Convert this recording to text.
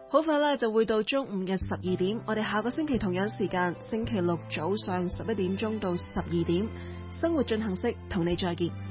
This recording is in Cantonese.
好快咧就會到中午嘅12點，我哋下個星期同樣時間，星期六早上11點鐘到12點，生活進行式同你再見。